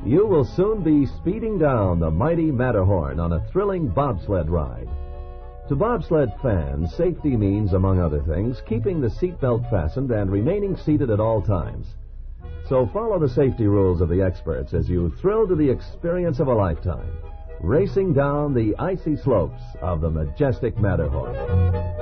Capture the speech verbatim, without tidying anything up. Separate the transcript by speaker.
Speaker 1: you will soon be speeding down the mighty Matterhorn on a thrilling bobsled ride. To bobsled fans, safety means, among other things, keeping the seatbelt fastened and remaining seated at all times. So follow the safety rules of the experts as you thrill to the experience of a lifetime, racing down the icy slopes of the majestic Matterhorn.